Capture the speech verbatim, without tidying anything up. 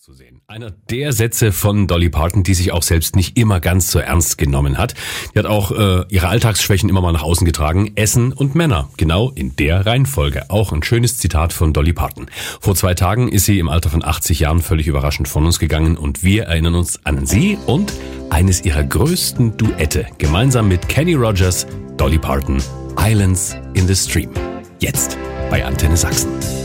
zu sehen. Einer der Sätze von Dolly Parton, die sich auch selbst nicht immer ganz so ernst genommen hat. Die hat auch äh, ihre Alltagsschwächen immer mal nach außen getragen. Essen und Männer, genau in der Reihenfolge. Auch ein schönes Zitat von Dolly Parton. Vor zwei Tagen ist sie im Alter von achtzig Jahren völlig überraschend von uns gegangen und wir erinnern uns an sie und eines ihrer größten Duette. Gemeinsam mit Kenny Rogers, Dolly Parton, Islands in the Stream. Jetzt bei Antenne Sachsen.